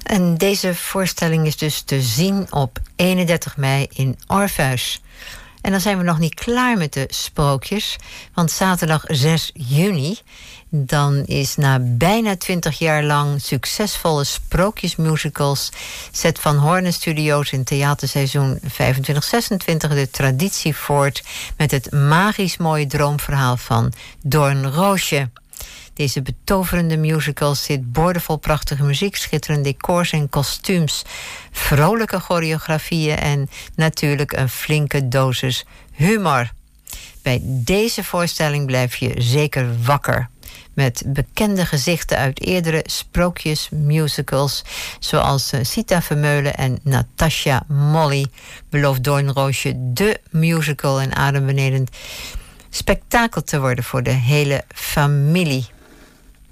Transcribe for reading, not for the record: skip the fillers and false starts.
En deze voorstelling is dus te zien op 31 mei in Orpheus. En dan zijn we nog niet klaar met de sprookjes. Want zaterdag 6 juni... dan is na bijna 20 jaar lang succesvolle sprookjesmusicals... zet Van Hoorn Studios in theaterseizoen 25-26 de traditie voort... met het magisch mooie droomverhaal van Doornroosje. Deze betoverende musical zit boordevol prachtige muziek... schitterende decors en kostuums, vrolijke choreografieën... en natuurlijk een flinke dosis humor. Bij deze voorstelling blijf je zeker wakker... met bekende gezichten uit eerdere sprookjesmusicals... zoals Sita Vermeulen en Natasja Molly... belooft Doornroosje de musical en adembenedend spektakel te worden... voor de hele familie.